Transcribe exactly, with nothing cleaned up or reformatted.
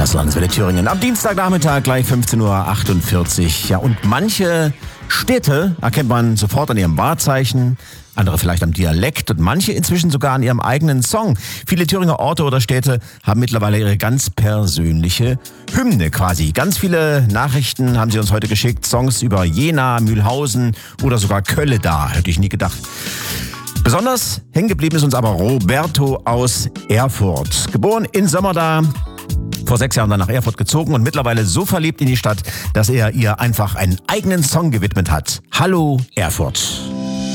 Das Landeswelle Thüringen am Dienstagnachmittag, gleich fünfzehn Uhr achtundvierzig. Ja, und manche Städte erkennt man sofort an ihrem Wahrzeichen, andere vielleicht am Dialekt und manche inzwischen sogar an ihrem eigenen Song. Viele Thüringer Orte oder Städte haben mittlerweile ihre ganz persönliche Hymne quasi. Ganz viele Nachrichten haben sie uns heute geschickt. Songs über Jena, Mühlhausen oder sogar Kölle da. Hätte ich nie gedacht. Besonders hängen geblieben ist uns aber Roberto aus Erfurt. Geboren in Sömmerda, vor sechs Jahren dann nach Erfurt gezogen und mittlerweile so verliebt in die Stadt, dass er ihr einfach einen eigenen Song gewidmet hat. Hallo Erfurt.